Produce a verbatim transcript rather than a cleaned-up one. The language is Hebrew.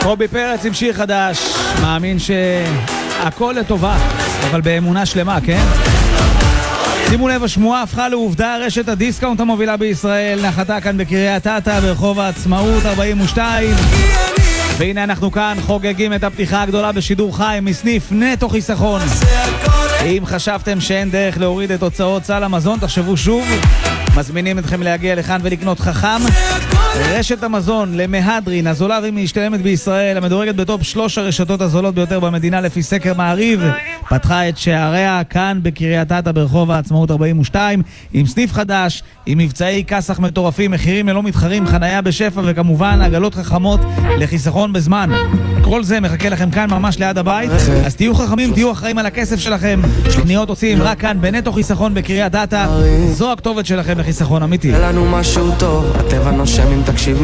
קובי פרץ עם שיר חדש, מאמין שהכל לטובה, אבל באמונה שלמה, כן? שימו לב, השמועה הפכה לעובדה, רשת הדיסקאונט המובילה בישראל נחתה כאן בקריית אתא ברחוב העצמאות ארבעים ושתיים, והנה אנחנו כאן חוגגים את הפתיחה הגדולה בשידור חי מסניף נטו חיסכון. אם חשבתם שאין דרך להוריד את הוצאות סל המזון, תחשבו שוב. מזמינים אתכם להגיע לכאן ולקנות חכם. רשת המזון למהדרין, הזולה ומשתלמת בישראל, המדורגת בטופ שלוש הרשתות הזולות ביותר במדינה לפי סקר מעריב, פתחה את שעריה כאן בקריית אתא ברחוב העצמאות ארבעים ושתיים, עם סניף חדש, עם מבצעי כסח מטורפים, מחירים ללא מתחרים, חנייה בשפע וכמובן עגלות חכמות לחיסכון בזמן. כל זה מחכה לכם כאן ממש ליד הבית, אז תהיו חכמים, תהיו אחראים על הכסף שלכם. קניות עושים רק כאן בנטו חיסכון בקריית אתא, זו הכתובת שלכם לחיסכון אמיתי. לנו משהו טוב, הטבע נושם אם תקשיב